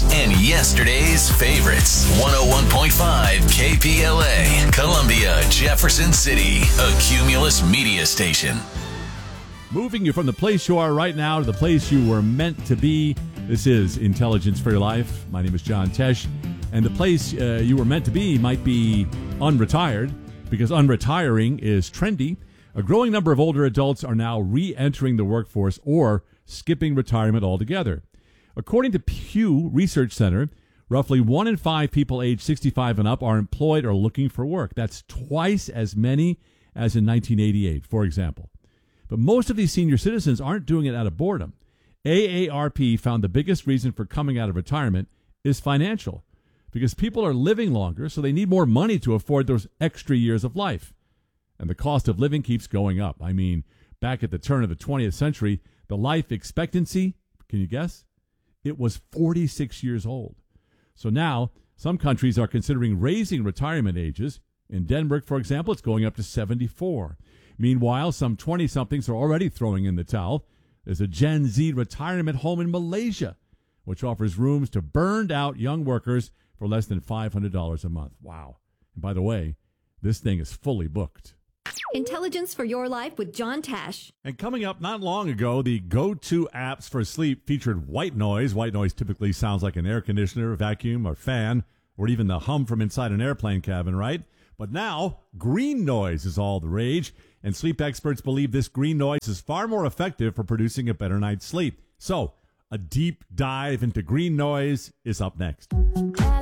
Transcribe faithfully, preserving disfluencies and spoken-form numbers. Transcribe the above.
and yesterday's favorites. one oh one point five K P L A, Columbia, Jefferson City, a Cumulus media station. Moving you from the place you are right now to the place you were meant to be. This is Intelligence for Your Life. My name is John Tesh. And the place uh, you were meant to be might be unretired, because unretiring is trendy. A growing number of older adults are now re-entering the workforce or skipping retirement altogether. According to Pew Research Center, roughly one in five people aged sixty-five and up are employed or looking for work. That's twice as many as in nineteen eighty-eight, for example. But most of these senior citizens aren't doing it out of boredom. A A R P found the biggest reason for coming out of retirement is financial, because people are living longer, so they need more money to afford those extra years of life. And the cost of living keeps going up. I mean, back at the turn of the twentieth century, the life expectancy, can you guess? It was forty-six years old. So now, some countries are considering raising retirement ages. In Denmark, for example, it's going up to seventy-four. Meanwhile, some twenty-somethings are already throwing in the towel. There's a Gen Z retirement home in Malaysia, which offers rooms to burned-out young workers for less than five hundred dollars a month. Wow. And by the way, this thing is fully booked. Intelligence for Your Life with John Tesh. And coming up not long ago, the go-to apps for sleep featured white noise. White noise typically sounds like an air conditioner, vacuum, or fan, or even the hum from inside an airplane cabin, right? But now, green noise is all the rage, and sleep experts believe this green noise is far more effective for producing a better night's sleep. So, a deep dive into green noise is up next.